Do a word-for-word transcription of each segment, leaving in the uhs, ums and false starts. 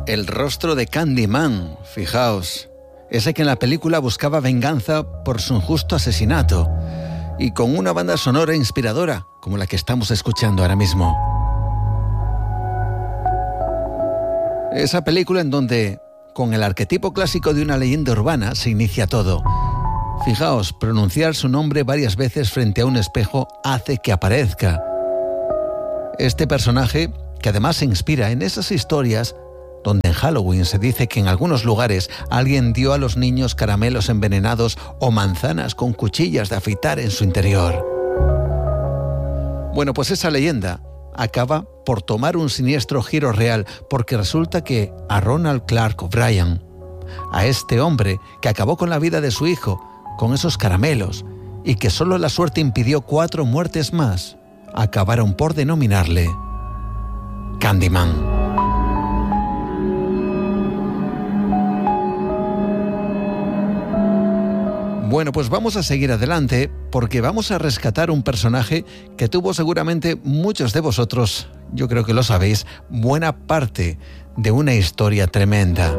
El rostro de Candyman, fijaos, ese que en la película buscaba venganza por su injusto asesinato, y con una banda sonora inspiradora, como la que estamos escuchando ahora mismo. Esa película en donde, con el arquetipo clásico de una leyenda urbana, se inicia todo. Fijaos, pronunciar su nombre varias veces frente a un espejo hace que aparezca. Este personaje, que además se inspira en esas historias donde en Halloween se dice que en algunos lugares alguien dio a los niños caramelos envenenados o manzanas con cuchillas de afeitar en su interior. Bueno, pues esa leyenda acaba por tomar un siniestro giro real, porque resulta que a Ronald Clark O'Bryan, a este hombre que acabó con la vida de su hijo con esos caramelos y que solo la suerte impidió cuatro muertes más, acabaron por denominarle Candyman. Bueno, pues vamos a seguir adelante porque vamos a rescatar un personaje que tuvo seguramente muchos de vosotros, yo creo que lo sabéis, buena parte de una historia tremenda.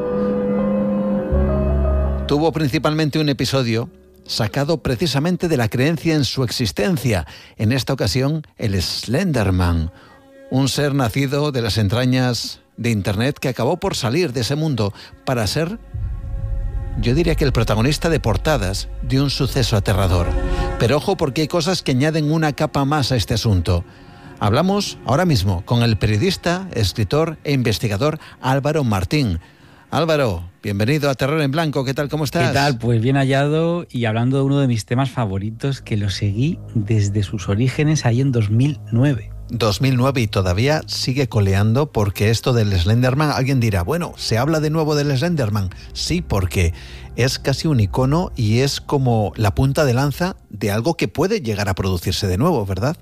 Tuvo principalmente un episodio sacado precisamente de la creencia en su existencia, en esta ocasión el Slenderman, un ser nacido de las entrañas de Internet que acabó por salir de ese mundo para ser, yo diría que el protagonista de portadas de un suceso aterrador. Pero ojo, porque hay cosas que añaden una capa más a este asunto. Hablamos ahora mismo con el periodista, escritor e investigador Álvaro Martín. Álvaro, bienvenido a Terror en Blanco. ¿Qué tal? ¿Cómo estás? ¿Qué tal? Pues bien hallado, y hablando de uno de mis temas favoritos, que lo seguí desde sus orígenes ahí en dos mil nueve. dos mil nueve y todavía sigue coleando, porque esto del Slenderman, alguien dirá, bueno, ¿se habla de nuevo del Slenderman? Sí, porque es casi un icono y es como la punta de lanza de algo que puede llegar a producirse de nuevo, ¿verdad?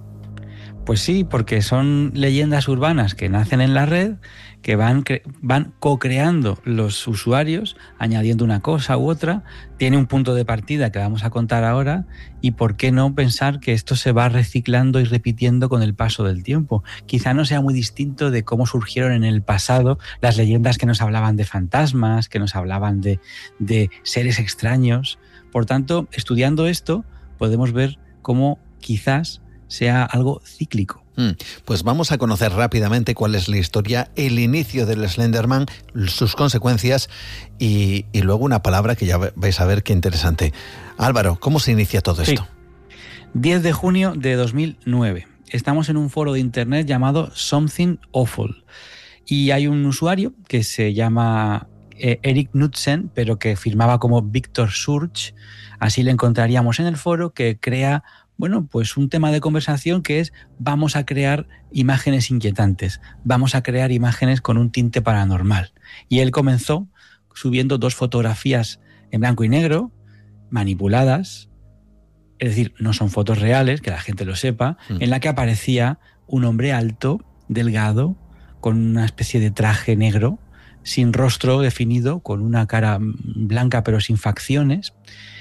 Pues sí, porque son leyendas urbanas que nacen en la red, que van, van co-creando los usuarios, añadiendo una cosa u otra. Tiene un punto de partida que vamos a contar ahora, y por qué no pensar que esto se va reciclando y repitiendo con el paso del tiempo. Quizá no sea muy distinto de cómo surgieron en el pasado las leyendas que nos hablaban de fantasmas, que nos hablaban de, de seres extraños. Por tanto, estudiando esto, podemos ver cómo quizás sea algo cíclico. Pues vamos a conocer rápidamente cuál es la historia, el inicio del Slenderman, sus consecuencias y, y luego una palabra que ya vais a ver qué interesante. Álvaro, ¿cómo se inicia todo esto? Sí. diez de junio de dos mil nueve. Estamos en un foro de internet llamado Something Awful y hay un usuario que se llama eh, Eric Knudsen, pero que firmaba como Victor Surge, así le encontraríamos en el foro, que crea Bueno, pues un tema de conversación que es: vamos a crear imágenes inquietantes, vamos a crear imágenes con un tinte paranormal. Y él comenzó subiendo dos fotografías en blanco y negro, manipuladas, es decir, no son fotos reales, que la gente lo sepa, mm. en la que aparecía un hombre alto, delgado, con una especie de traje negro, sin rostro definido, con una cara blanca pero sin facciones,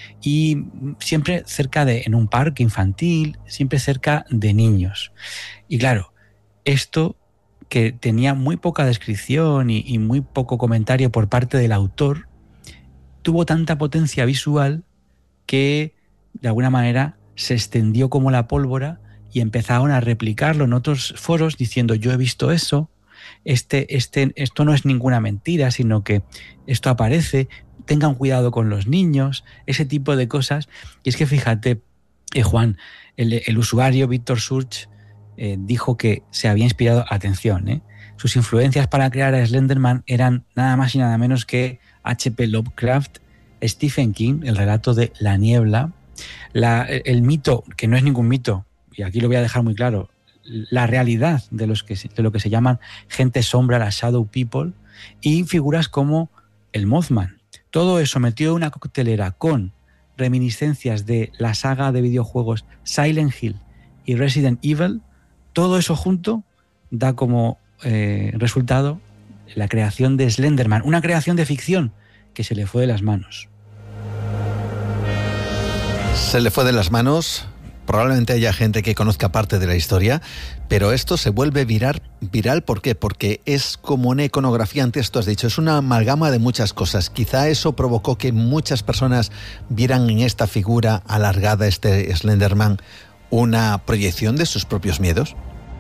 y siempre cerca de, en un parque infantil, siempre cerca de niños. Y claro, esto, que tenía muy poca descripción y, y muy poco comentario por parte del autor, tuvo tanta potencia visual que de alguna manera se extendió como la pólvora y empezaron a replicarlo en otros foros diciendo: yo he visto eso, este, este, esto no es ninguna mentira, sino que esto aparece, tengan cuidado con los niños, ese tipo de cosas. Y es que fíjate, eh, Juan, el, el usuario Victor Surge eh, dijo que se había inspirado, atención, eh, sus influencias para crear a Slenderman eran nada más y nada menos que H P Lovecraft, Stephen King, el relato de La Niebla, la, el mito, que no es ningún mito, y aquí lo voy a dejar muy claro, la realidad de, los que, de lo que se llaman gente sombra, la Shadow People, y figuras como el Mothman. Todo eso metido en una coctelera con reminiscencias de la saga de videojuegos Silent Hill y Resident Evil, todo eso junto da como eh, resultado la creación de Slenderman, una creación de ficción que se le fue de las manos. Se le fue de las manos probablemente haya gente que conozca parte de la historia, pero esto se vuelve viral, viral ¿por qué? Porque es como una iconografía, antes tú has dicho, es una amalgama de muchas cosas. Quizá eso provocó que muchas personas vieran en esta figura alargada, este Slenderman, una proyección de sus propios miedos.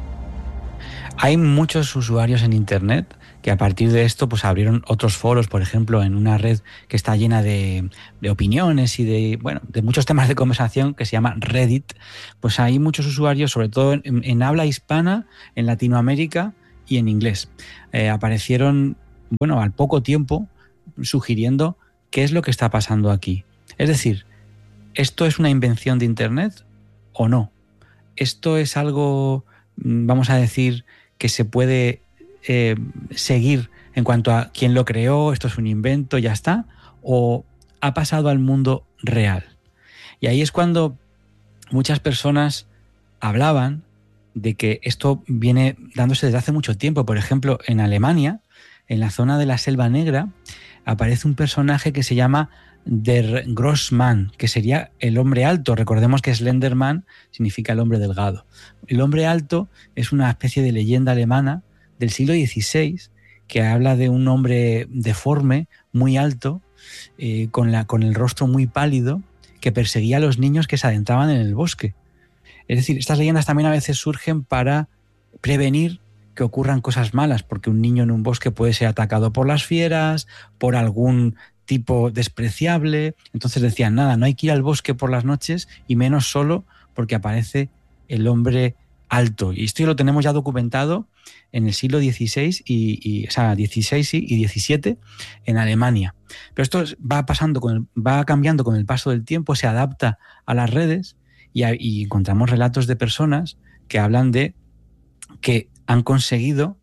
Hay muchos usuarios en Internet que a partir de esto pues abrieron otros foros, por ejemplo, en una red que está llena de, de opiniones y de, bueno, de muchos temas de conversación que se llama Reddit. Pues hay muchos usuarios, sobre todo en, en habla hispana, en Latinoamérica y en inglés. Eh, aparecieron, bueno, al poco tiempo sugiriendo qué es lo que está pasando aquí. Es decir, ¿esto es una invención de Internet o no? ¿Esto es algo, vamos a decir, que se puede eh, seguir en cuanto a quién lo creó, esto es un invento, ya está, o ha pasado al mundo real? Y ahí es cuando muchas personas hablaban de que esto viene dándose desde hace mucho tiempo. Por ejemplo, en Alemania, en la zona de la Selva Negra, aparece un personaje que se llama Der Grossmann, que sería el hombre alto. Recordemos que Slenderman significa el hombre delgado. El hombre alto es una especie de leyenda alemana del siglo dieciséis que habla de un hombre deforme, muy alto, eh, con, la, con el rostro muy pálido, que perseguía a los niños que se adentraban en el bosque. Es decir, estas leyendas también a veces surgen para prevenir que ocurran cosas malas, porque un niño en un bosque puede ser atacado por las fieras, por algún tipo despreciable. Entonces decían, nada, no hay que ir al bosque por las noches y menos solo porque aparece el hombre alto. Y esto lo tenemos ya documentado en el siglo dieciséis y, y o sea, dieciséis y diecisiete en Alemania. Pero esto va pasando, con el, va cambiando con el paso del tiempo, se adapta a las redes y, a, y encontramos relatos de personas que hablan de que han conseguido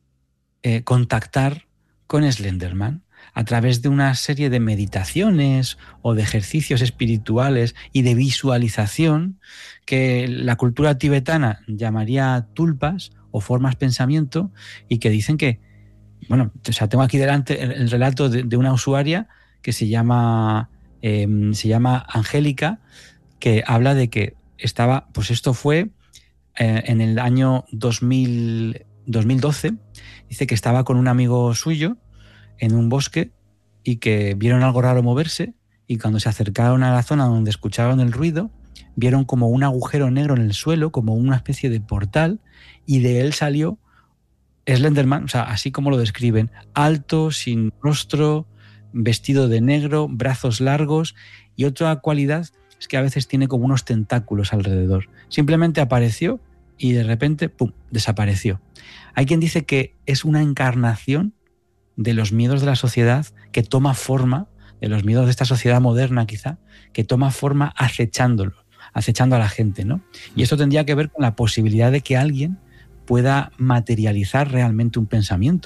eh, contactar con Slenderman a través de una serie de meditaciones o de ejercicios espirituales y de visualización que la cultura tibetana llamaría tulpas o formas pensamiento, y que dicen que, bueno, o sea, tengo aquí delante el, el relato de, de una usuaria que se llama, eh, se llama Angélica, que habla de que estaba, pues esto fue eh, en el año dos mil, dos mil doce, dice que estaba con un amigo suyo en un bosque y que vieron algo raro moverse, y cuando se acercaron a la zona donde escucharon el ruido, vieron como un agujero negro en el suelo, como una especie de portal, y de él salió Slenderman, o sea, así como lo describen, alto, sin rostro, vestido de negro, brazos largos, y otra cualidad es que a veces tiene como unos tentáculos alrededor. Simplemente apareció y de repente, ¡pum!, desapareció. Hay quien dice que es una encarnación de los miedos de la sociedad que toma forma, de los miedos de esta sociedad moderna quizá, que toma forma acechándolo, acechando a la gente, ¿no? Y esto tendría que ver con la posibilidad de que alguien pueda materializar realmente un pensamiento.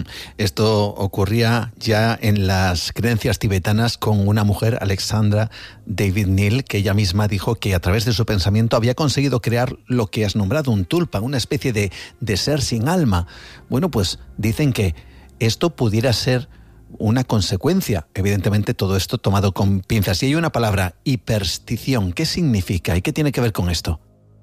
Esto ocurría ya en las creencias tibetanas con una mujer, Alexandra David Neal, que ella misma dijo que a través de su pensamiento había conseguido crear lo que has nombrado un tulpa, una especie de, de ser sin alma. Bueno, pues dicen que esto pudiera ser una consecuencia. Evidentemente todo esto tomado con pinzas. Y hay una palabra, hiperstición. ¿Qué significa y qué tiene que ver con esto?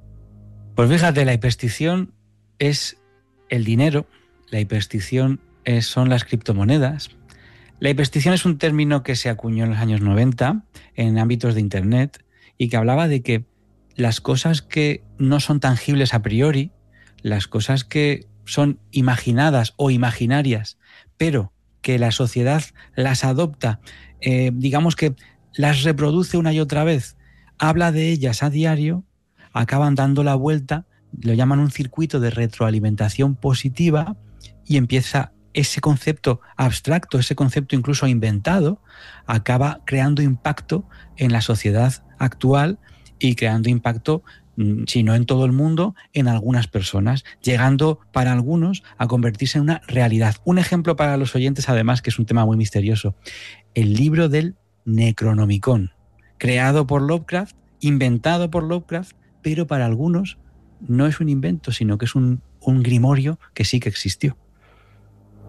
Pues fíjate, la hiperstición es el dinero, la hiperstición es, son las criptomonedas. La hiperstición es un término que se acuñó en los años noventa en ámbitos de Internet y que hablaba de que las cosas que no son tangibles a priori, las cosas que son imaginadas o imaginarias, pero que la sociedad las adopta, eh, digamos que las reproduce una y otra vez, habla de ellas a diario, acaban dando la vuelta, lo llaman un circuito de retroalimentación positiva, y empieza ese concepto abstracto, ese concepto incluso inventado, acaba creando impacto en la sociedad actual y creando impacto, si no en todo el mundo, en algunas personas, llegando para algunos a convertirse en una realidad. Un ejemplo para los oyentes, además, que es un tema muy misterioso: el libro del Necronomicon, creado por Lovecraft, inventado por Lovecraft, pero para algunos no es un invento, sino que es un, un grimorio que sí que existió.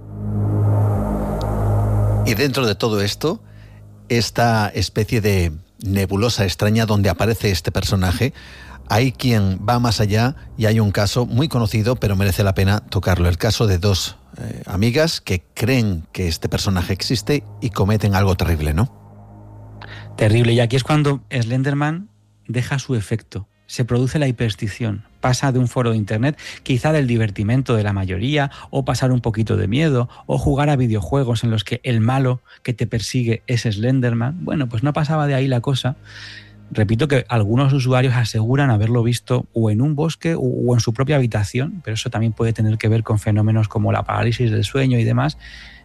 Y dentro de todo esto, esta especie de nebulosa extraña donde aparece este personaje, hay quien va más allá y hay un caso muy conocido, pero merece la pena tocarlo. El caso de dos eh, amigas que creen que este personaje existe y cometen algo terrible, ¿no? Terrible. Y aquí es cuando Slenderman deja su efecto. Se produce la hiperstición. Pasa de un foro de internet, quizá del divertimento de la mayoría, o pasar un poquito de miedo, o jugar a videojuegos en los que el malo que te persigue es Slenderman. Bueno, pues no pasaba de ahí la cosa. Repito que algunos usuarios aseguran haberlo visto o en un bosque o en su propia habitación, pero eso también puede tener que ver con fenómenos como la parálisis del sueño y demás.